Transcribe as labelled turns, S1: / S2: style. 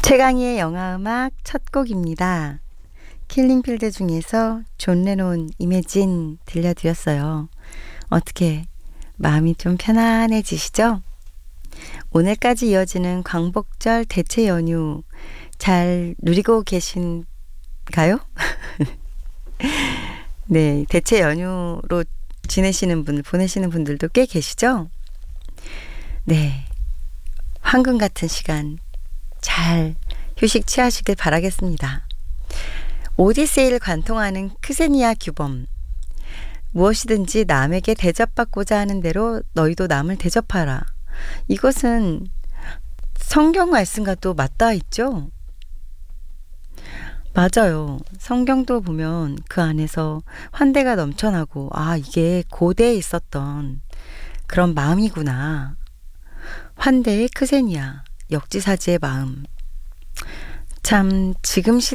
S1: 최강희의 영화음악 첫 곡입니다. 킬링필드 중에서 존 레논 이매진 들려드렸어요. 어떻게 마음이 좀 편안해지시죠? 오늘까지 이어지는 광복절 대체 연휴 잘 누리고 계신가요? 네, 대체 연휴로 지내시는 분, 보내시는 분들도 꽤 계시죠? 네, 황금 같은 시간 잘 휴식 취하시길 바라겠습니다. 오디세이를 관통하는 크세니아 규범. 무엇이든지 남에게 대접받고자 하는 대로 너희도 남을 대접하라. 이것은 성경 말씀과도 맞닿아 있죠? 맞아요. 성경도 보면 그 안에서 환대가 넘쳐나고, 이게 고대에 있었던 그런 마음이구나. 환대의 크세니아, 역지사지의 마음. 참 지금